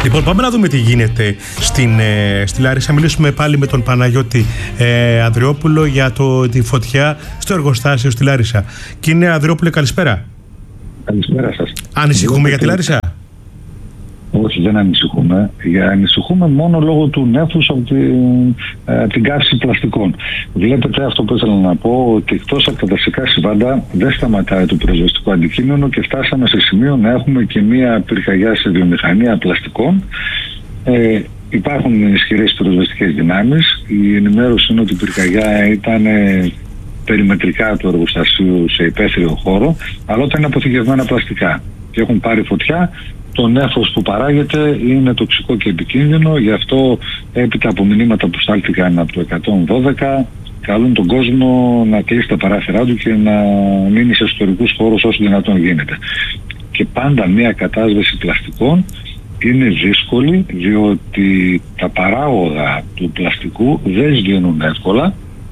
Λοιπόν, πάμε να δούμε τι γίνεται στη Λάρισα. Μιλήσουμε πάλι με τον Παναγιώτη Ανδριόπουλο για τη φωτιά στο εργοστάσιο στη Λάρισα. Κύριε Ανδριόπουλε, καλησπέρα. Καλησπέρα σας. Ανησυχούμε για τη Λάρισα? Όχι, δεν ανησυχούμε. Ανησυχούμε μόνο λόγω του νέφους από την καύση πλαστικών. Βλέπετε αυτό που ήθελα να πω, ότι εκτός από τα δασικά συμβάντα δεν σταματάει το πυροσβεστικό αντικείμενο και φτάσαμε σε σημείο να έχουμε και μία πυρκαγιά σε βιομηχανία πλαστικών. Υπάρχουν ισχυρές πυροσβεστικές δυνάμεις. Η ενημέρωση είναι ότι η πυρκαγιά ήταν περιμετρικά του εργοστασίου σε υπαίθριο χώρο, αλλά όταν είναι αποθηκευμένα πλαστικά και έχουν πάρει φωτιά, το νέφος που παράγεται είναι τοξικό και επικίνδυνο. Γι' αυτό, έπειτα από μηνύματα που στάλθηκαν από το 112, καλούν τον κόσμο να κλείσει τα παράθυρά του και να μείνει σε εσωτερικούς χώρους όσο δυνατόν γίνεται. Και πάντα μια κατάσβεση πλαστικών είναι δύσκολη, διότι τα παράγωγα του πλαστικού δεν σβήνουν εύκολα.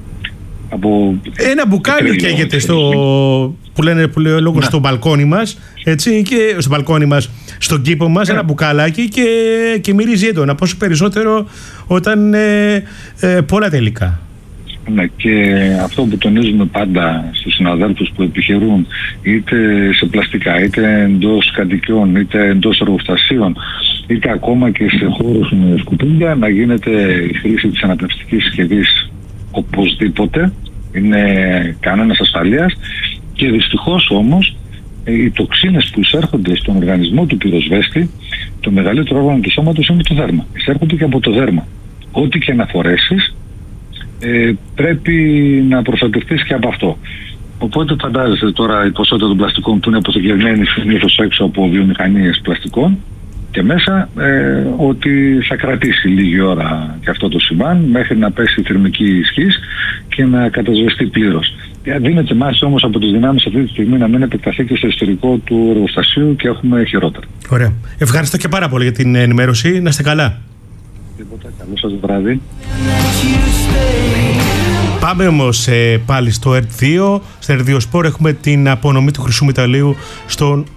Ένα μπουκάλι καίγεται που λέει λόγω στο μπαλκόνι μας, έτσι, και στο μπαλκόνι μας, στον κήπο μας, ένα μπουκαλάκι και μυρίζει έντονα. Πόσο περισσότερο όταν πολλά τελικά. Ναι, και αυτό που τονίζουμε πάντα στους συναδέλφους που επιχειρούν είτε σε πλαστικά, είτε εντός κατοικιών, είτε εντός εργοστασίων, είτε ακόμα και σε χώρους με σκουπίδια, να γίνεται η χρήση της αναπνευστικής συσκευής οπωσδήποτε. Είναι κανόνας ασφαλείας. Και δυστυχώς όμως οι τοξίνες που εισέρχονται στον οργανισμό του πυροσβέστη, το μεγαλύτερο όργανο του σώματος είναι το δέρμα. Εισέρχονται και από το δέρμα. Ό,τι και να φορέσεις πρέπει να προστατευτείς και από αυτό. Οπότε φαντάζεστε τώρα η ποσότητα των πλαστικών που είναι αποθηκευμένη συνήθως έξω από βιομηχανίες πλαστικών και μέσα, ότι θα κρατήσει λίγη ώρα και αυτό το συμβάν μέχρι να πέσει η θερμική ισχύς και να κατασβεστεί πλήρως. Δίνεται μάχη όμως από τις δυνάμεις αυτή τη στιγμή να μην επεκταθεί και στο ιστορικό του εργοστασίου και έχουμε χειρότερα. Ωραία. Ευχαριστώ και πάρα πολύ για την ενημέρωση. Να είστε καλά. Τίποτα. Καλό σας βράδυ. Πάμε όμως πάλι στο ΕΡΤ2. Στο ΕΡΤ2 Σπορ έχουμε την απονομή του χρυσού μεταλλίου στον